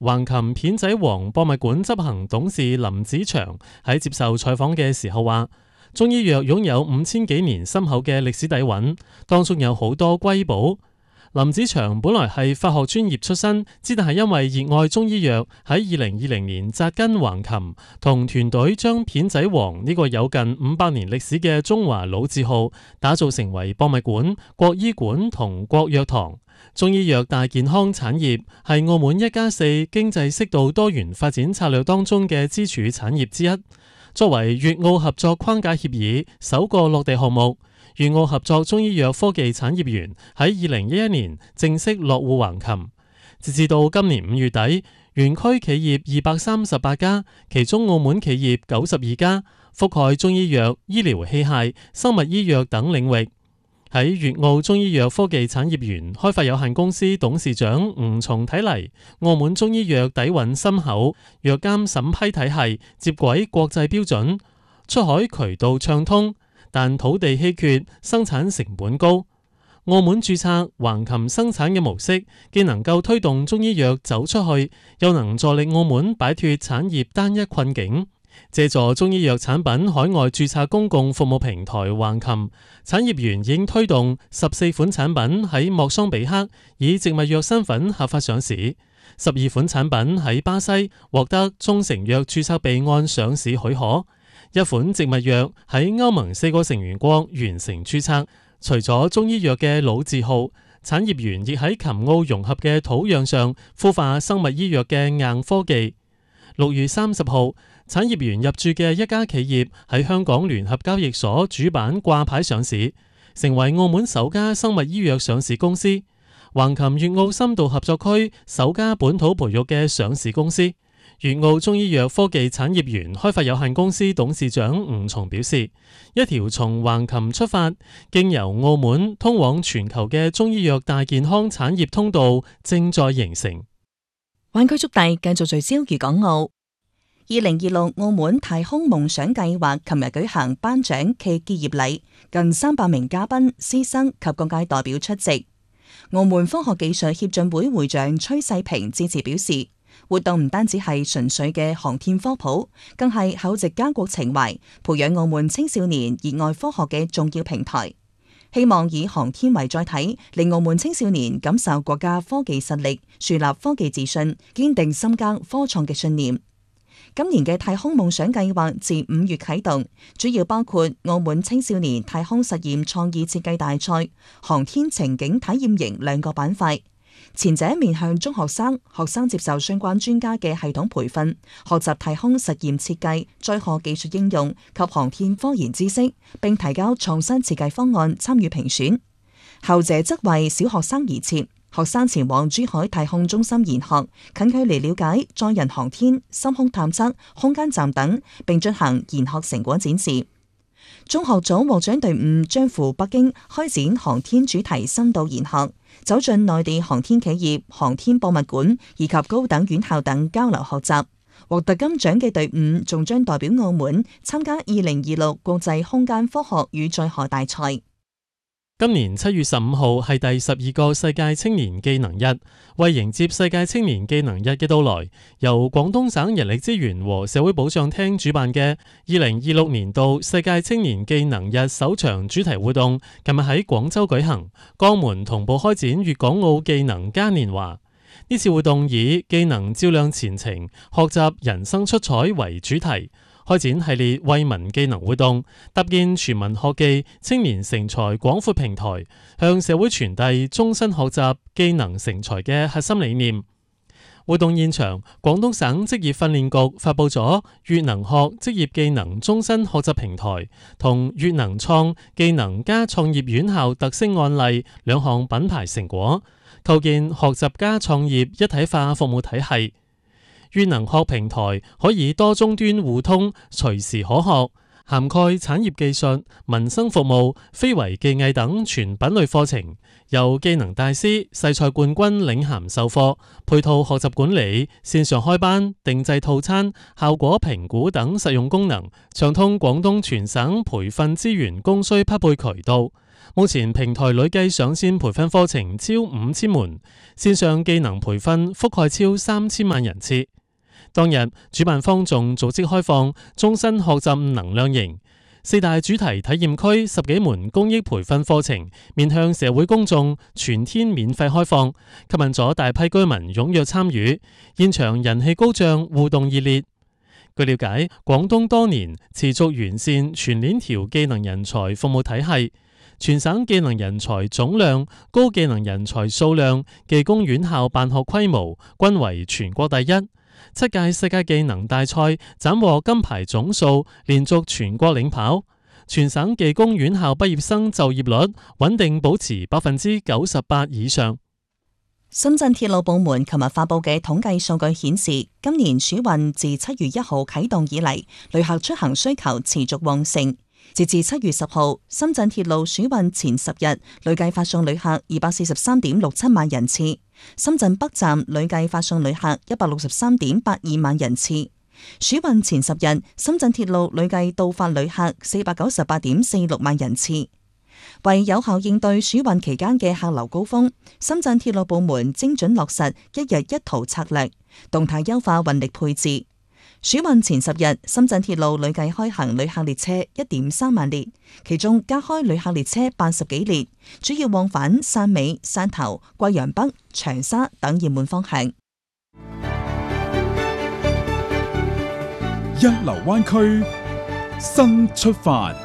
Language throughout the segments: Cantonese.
橫琴片仔癀博物館執行董事林子祥喺接受採訪嘅時候話，中醫藥擁有5000幾年深厚嘅歷史底蘊，當中有好多瑰寶。林子祥本來係法學專業出身，之但係因為熱愛中醫藥，喺2020年扎根橫琴，同團隊將片仔癀呢個有近500年歷史嘅中華老字號打造成為博物館、國醫館同國藥堂。中醫藥大健康產業係澳門1+4經濟適度多元發展策略當中嘅支柱產業之一。作為粵澳合作框架協議首個落地項目，粵澳合作中醫藥科技產業園喺2011年正式落戶橫琴。截至到今年5月底，園區企業238家，其中澳門企業92家，覆蓋中醫藥、醫療器械、生物醫藥等領域。喺粵澳中醫藥科技產業園開發有限公司董事長吳松睇嚟，澳門中醫藥底蘊深厚，藥監審批體系接軌國際標準，出海渠道暢通，但土地稀缺，生產成本高。澳門註冊橫琴生產嘅模式，既能夠推動中醫藥走出去，又能助力澳門擺脫產業單一困境。借助中醫藥產品海外註冊公共服務平台橫琴，產業園已經推動14款產品喺莫桑比克以植物藥身份合法上市，12款產品喺巴西獲得中成藥註冊備案上市許可，1款植物藥喺歐盟4個成員國完成註冊。除咗中醫藥嘅老字號，產業園亦喺琴澳融合嘅土壤上孵化生物醫藥嘅硬科技。6月30號，產業園入駐嘅一家企業喺香港聯合交易所主板掛牌上市，成為澳門首家生物醫藥上市公司，橫琴粵澳深度合作區首家本土培育嘅上市公司。粵澳中醫藥科技產業園開發有限公司董事長吳松表示，一條從橫琴出發，經由澳門通往全球嘅中醫藥大健康產業通道正在形成。 灣區速遞繼續聚焦粵港澳。2026澳門太空夢想計劃琴日舉行頒獎暨結業禮，近300名嘉賓、師生及各界代表出席。澳門科學技術協進會會長崔世平致辭表示，活動唔單止係純粹嘅航天科普，更係厚植家國情懷、培養澳門青少年熱愛科學嘅重要平台。希望以航天為載體，令澳門青少年感受國家科技實力，樹立科技自信，堅定深耕科創嘅信念。今年嘅太空夢想計劃自5月啟動，主要包括澳門青少年太空實驗創意設計大賽、航天情景體驗營2個板塊。前者面向中學生，學生接受相關專家嘅系統培訓，學習太空實驗設計、載荷技術應用及航天科研知識，並提交創新設計方案參與評選。後者則為小學生而設，學生前往珠海太空中心研學，近距離了解載人航天、深空探測、空間站等，並進行研學成果展示。中學組獲獎隊伍將赴北京開展航天主題深度研學，走進內地航天企業、航天博物館以及高等院校等交流學習。獲得金獎嘅隊伍仲將代表澳門參加2026國際空間科學與載荷大賽。 今年7月15號係第12個世界青年技能日，為迎接世界青年技能日嘅到來，由廣東省人力資源和社會保障廳主辦嘅2026年度世界青年技能日首場主題活動，琴日喺廣州舉行，江門同步開展粵港澳技能嘉年華。呢次活動以技能照亮前程，學習人生出彩為主題，開展系列惠民技能活動，搭建全民學技、青年成才廣闊平台，向社會傳遞終身學習技能成才嘅核心理念。活動現場，廣東省職業訓練局發佈咗粵能學職業技能終身學習平台同粵能創技能加創業院校特色案例2項品牌成果，構建學習加創業一體化服務體系。粵能學平台可以多終端互通，隨時可學，涵蓋產業技術、民生服務、非遺技藝等全品類課程，由技能大師、世賽冠軍領銜授課，配套學習管理、線上開班、定製套餐、效果評估等實用功能，暢通廣東全省培訓資源供需匹配渠道。 目前平台累計上線培訓課程超5000門，線上技能培訓覆蓋超3000萬人次。當日主辦方仲組織開放終身學習能量營、4大主題體驗區10幾門公益培訓課程，面向社會公眾，全天免費開放，吸引咗大批居民踴躍參與，現場人氣高漲，互動熱烈。據了解，廣東多年持續完善全鏈條技能人才服務體系，全省技能人才總量、高技能人才數量、技工院校辦學規模均為全國第一。7屆世界技能大賽斬獲金牌總數連續全國領跑，全省技工院校畢業生就業率穩定保持98%以上。 深圳鐵路部門琴日發布嘅統計數據顯示，今年暑運自7月1號啟動以嚟，旅客出行需求持續旺盛。截至7月10號，深圳鐵路暑運前10日累計發送旅客243.67萬人次，深圳北站累計發送旅客163.82萬人次。暑運前10日，深圳鐵路累計到發旅客498.46萬人次。為有效應對暑運期間嘅客流高峰，深圳鐵路部門精準落實一日一途策略，動態優化運力配置。暑運前10日，深圳鐵路累計開行旅客列車1.3萬列，其中加開旅客列車80幾列，主要往返汕尾、汕頭、貴陽北、長沙等熱門方向。 一流灣區新出發。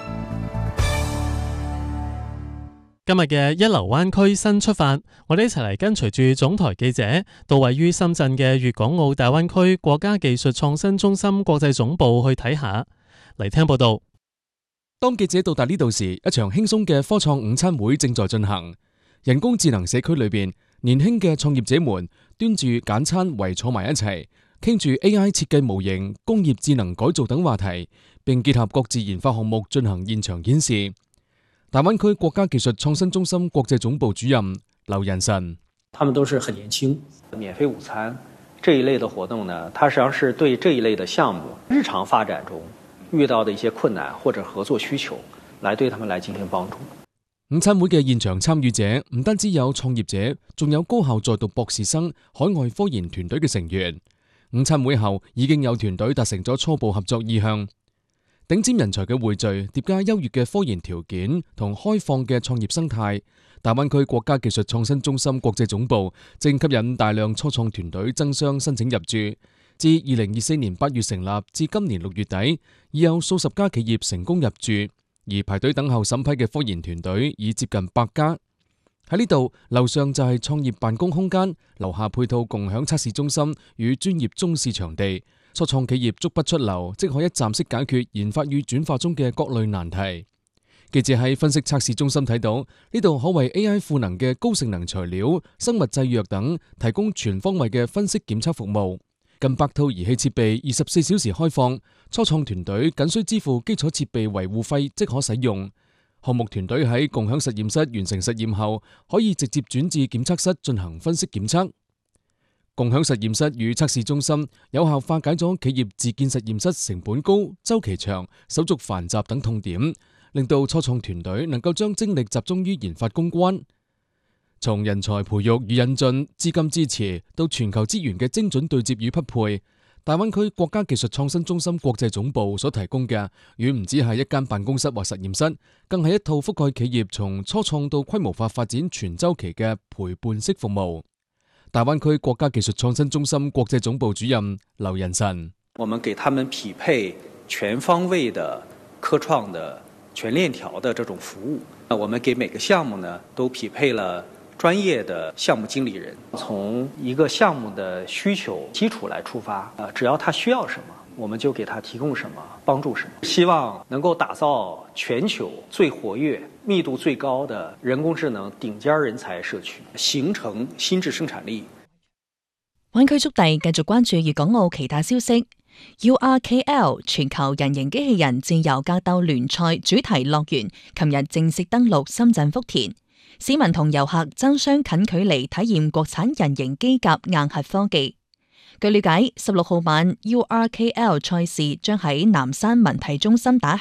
今日嘅一流灣區新出發，我哋一齊嚟跟隨住總台記者到位於深圳嘅粵港澳大灣區國家技術創新中心國際總部去睇下。嚟聽報道。 當記者到達呢度時，一場輕鬆嘅科創午餐會正在進行。人工智能社區裏邊，年輕嘅創業者們端住簡餐圍坐埋一齊，傾住 AI 設計模型、工業智能改造等話題，並結合各自研發項目進行現場演示。大灣區國家技術創新中心國際總部主任劉仁臣， 他們都是很年輕。免費午餐這一類的活動呢，它實際上是對這一類的項目日常發展中遇到的一些困難或者合作需求，來對他們來進行幫助。 午餐會嘅現場參與者唔單止有創業者，仲有高校在讀博士生、海外科研團隊嘅成員。午餐會後已經有團隊達成咗初步合作意向。頂尖人才嘅匯聚，疊加優越嘅科研條件同開放嘅創業生態，大灣區國家技術創新中心國際總部正吸引大量初創團隊爭相申請入駐。自2024年8月成立至今年6月底，已有數十家企業成功入駐，而排隊等候審批嘅科研團隊已接近100家。喺呢度，樓上就係創業辦公空間，樓下配套共享測試中心與專業中試場地。初創企業足不出樓，即可一站式解決研發與轉化中嘅各類難題。記者喺分析測試中心睇到，呢度可為 AI 賦能嘅高性能材料、生物製藥等提供全方位嘅分析檢測服務。近100套儀器設備24小時開放，初創團隊僅需支付基礎設備維護費即可使用。項目團隊喺共享實驗室完成實驗後，可以直接轉至檢測室進行分析檢測。共享實驗室與測試中心有效化解咗企業自建實驗室成本高、周期長、手續繁雜等痛點，令到初創團隊能夠將精力集中於研發攻關。從人才培育與引進、資金支持到全球資源嘅精準對接與匹配，大灣區國家技術創新中心國際總部所提供嘅遠唔止係一間辦公室或實驗室，更係一套覆蓋企業從初創到規模化發展全周期嘅陪伴式服務。大灣區國家技術創新中心國際總部主任劉仁臣， 我們給他們匹配全方位的科創的全鏈條的這種服務。我們給每個項目呢都匹配了專業的項目經理人，從一個項目的需求基礎來出發，只要他需要什麼，我們就給他提供什麼，幫助什麼，希望能夠打造全球最活躍、密度最高的人工智能頂尖人才社區，形成新質生產力。 灣區速遞繼續關注粵港澳其他消息。URKL 全球人形機器人自由格鬥聯賽主題樂園琴日正式登陸深圳福田，市民同遊客爭相近距離體驗國產人形機甲硬核科技。據了解，16號晚 URKL 賽事將喺南山文體中心打響，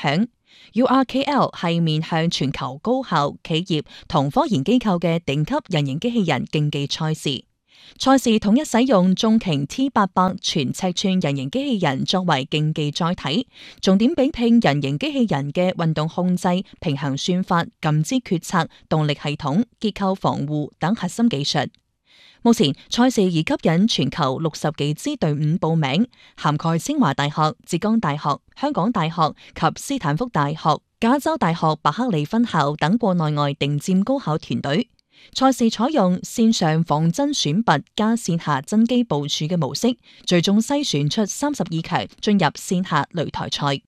URKL 係面向全球高校、企業同科研機構嘅頂級人形機器人競技賽事。賽事統一使用重擎 T800 全尺寸人形機器人作為競技載體，重點比拼人形機器人嘅運動控制、平衡算法、感知決策、動力系統、結構防護等核心技術。目前賽事已吸引全球60幾支隊伍報名，涵蓋清華大學、浙江大學、香港大學及斯坦福大學、加州大學伯克利分校等國內外頂尖高考團隊。賽事採用線上仿真選拔加線下真機部署嘅模式，最終篩選出32強進入線下擂台賽。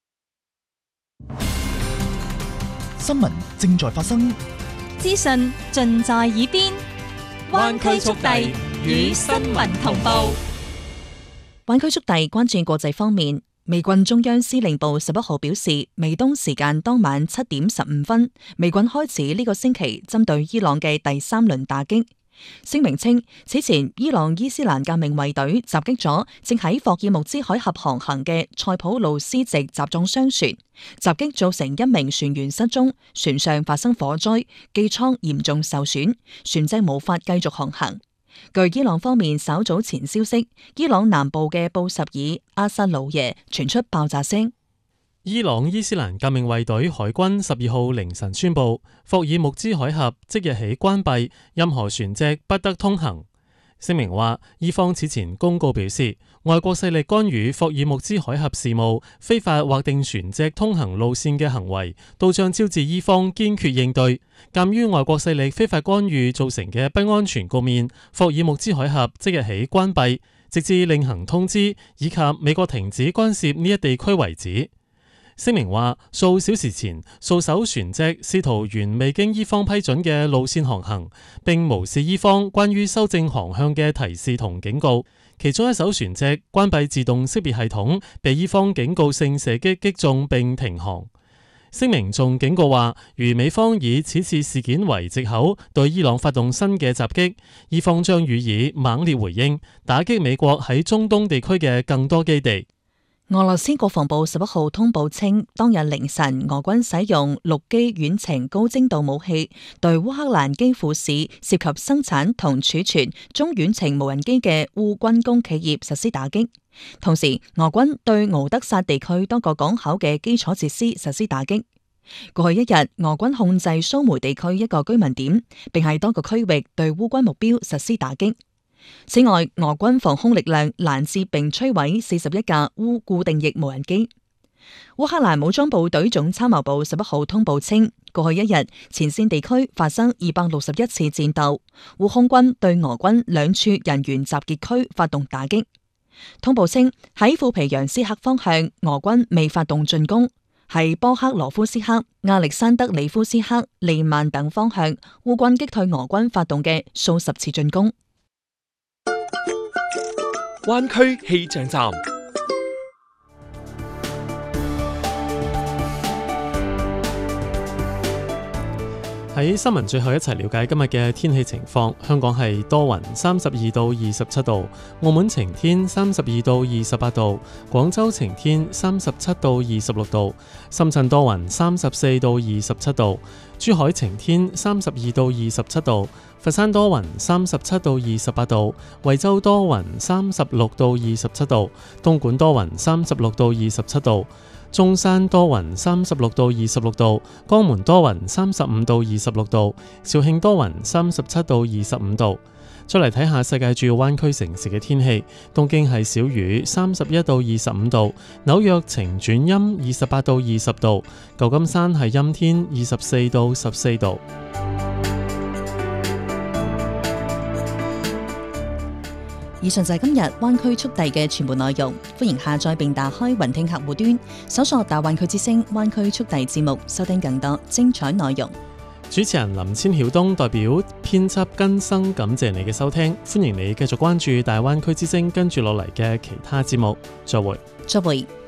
新聞正在發生， 資訊盡在耳邊，灣區速遞與新聞同步。 灣區速遞關注國際方面。美軍中央司令部11號表示，美東時間當晚7點15分，美軍開始呢個星期針對伊朗嘅第3輪打擊。聲明稱，此前伊朗伊斯蘭革命衛隊襲擊咗正喺霍爾木茲海峽航行嘅塞浦路斯籍集裝箱船，襲擊造成1名船員失蹤，船上發生火災，機艙嚴重受損，船隻無法繼續航行。據伊朗方面稍早前消息，伊朗南部嘅布什爾阿薩魯耶傳出爆炸聲。 伊朗伊斯蘭革命衛隊海軍12號凌晨宣布，霍爾木茲海峽即日起關閉，任何船隻不得通行。聲明話，伊方此前公告表示，外國勢力干預霍爾木茲海峽事務、非法劃定船隻通行路線嘅行為，都將招致伊方堅決應對。鑑於外國勢力非法干預造成嘅不安全局面，霍爾木茲海峽即日起關閉，直至另行通知以及美國停止干涉呢一地區為止。聲明話，數小時前，數艘船隻試圖沿未經伊方批准嘅路線航行，並無視伊方關於修正航向嘅提示同警告。其中一艘船隻關閉自動識別系統，被伊方警告性射擊擊中並停航。聲明仲警告話，如美方以此次事件為藉口對伊朗發動新嘅襲擊，伊方將予以猛烈回應，打擊美國喺中東地區嘅更多基地。 俄羅斯國防部11號通報稱，當日凌晨俄軍使用陸基遠程高精度武器對烏克蘭基輔市涉及生產同儲存中遠程無人機嘅烏軍工企業實施打擊。同時，俄軍對敖德薩地區多個港口嘅基礎設施實施打擊。過去一日，俄軍控制蘇梅地區一個居民點，並喺多個區域對烏軍目標實施打擊。此外，俄軍防空力量攔截並摧毀41架烏固定翼無人機。烏克蘭武裝部隊總參謀部11號通報稱，過去一日前線地區發生261次戰鬥，烏空軍對俄軍2處人員集結區發動打擊。通報稱，喺庫皮揚斯克方向，俄軍未發動進攻；喺波克羅夫斯克、亞歷山德里夫斯克、利曼等方向，烏軍擊退俄軍發動嘅數十次進攻。 灣區氣象站。 喺新聞最後一齊了解今日嘅天氣情況。香港係多雲，32到27度；澳門晴天，32到28度；廣州晴天，37到26度；深圳多雲，34到27度；珠海晴天，32到27度；佛山多雲，37到28度；惠州多雲，36到27度；東莞多雲，36到27度；中山多雲36到26度，江門多雲35到26度，肇慶多雲37到25度。再嚟睇下世界主要灣區城市嘅天氣，東京係小雨31到25度，紐約晴轉陰28到20度，舊金山係陰天24到14度。 以上就係今日灣區速遞嘅全部內容，歡迎下載並打開雲聽客戶端，搜索大灣區之聲灣區速遞節目，收聽更多精彩內容。 主持人林千曉東代表編輯更生，感謝你嘅收聽，歡迎你繼續關注大灣區之聲跟住落嚟嘅其他節目，再會。